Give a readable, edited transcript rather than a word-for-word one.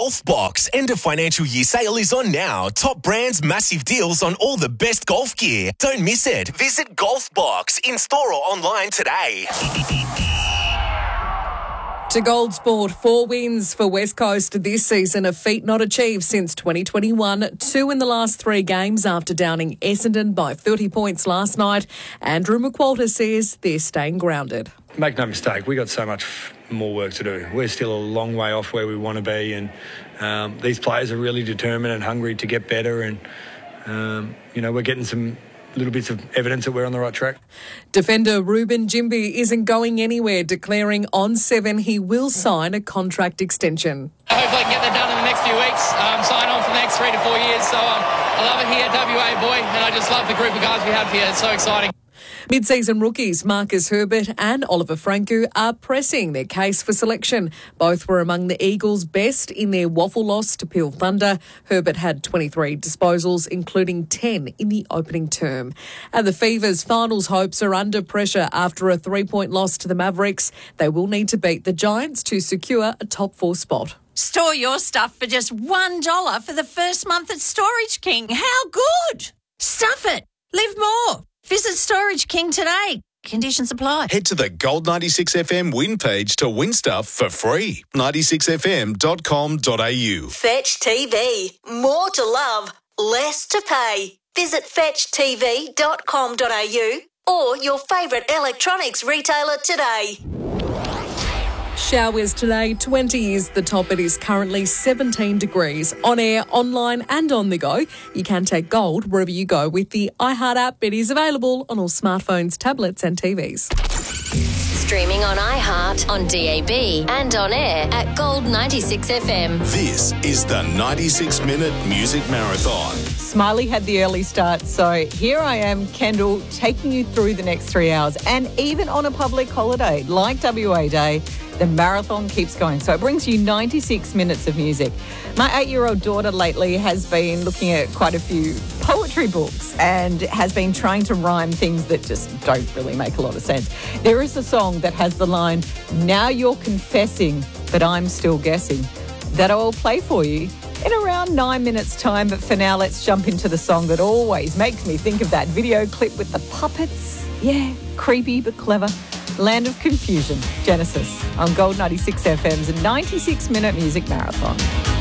Golf Box end of financial year sale is on now. Top brands, massive deals on all the best golf gear. Don't miss it. Visit Golf Box in store or online today. To Gold Sport, 4 wins for West Coast this season, a feat not achieved since 2021. 2 in the last 3 games after downing Essendon by 30 points last night. Andrew McQualter says they're staying grounded. Make no mistake, we got so much more work to do. We're still a long way off where we want to be, and these players are really determined and hungry to get better, and we're getting some little bits of evidence that we're on the right track. Defender Ruben Jimby isn't going anywhere, declaring on 7 he will sign a contract extension. Hopefully I can get that done in the next few weeks, sign on for the next 3 to 4 years. So I love it here, WA boy, and I just love the group of guys we have here. It's so exciting. Mid-season rookies Marcus Herbert and Oliver Franco are pressing their case for selection. Both were among the Eagles' best in their waffle loss to Peel Thunder. Herbert had 23 disposals, including 10 in the opening term. And the Fever's finals hopes are under pressure after a 3-point loss to the Mavericks. They will need to beat the Giants to secure a top 4 spot. Store your stuff for just $1 for the first month at Storage King. How good? Stuff it. Live more. Visit Storage King today. Conditions apply. Head to the Gold 96 FM win page to win stuff for free. 96fm.com.au. Fetch TV. More to love, less to pay. Visit fetchtv.com.au or your favourite electronics retailer today. Showers today, 20 is the top. It is currently 17 degrees. On air, online and on the go. You can take Gold wherever you go with the iHeart app. It is available on all smartphones, tablets and TVs. Streaming on iHeart, on DAB and on air at Gold 96 FM. This is the 96-minute music marathon. Smiley had the early start, so here I am, Kendall, taking you through the next 3 hours. And even on a public holiday like WA Day, the marathon keeps going. So it brings you 96 minutes of music. My 8-year-old daughter lately has been looking at quite a few poetry books and has been trying to rhyme things that just don't really make a lot of sense. There is a song that has the line, "Now you're confessing, but I'm still guessing," that I will play for you in around 9 minutes' time. But for now, let's jump into the song that always makes me think of that video clip with the puppets. Yeah, creepy but clever. Land of Confusion, Genesis, on Gold 96 FM's 96-minute music marathon.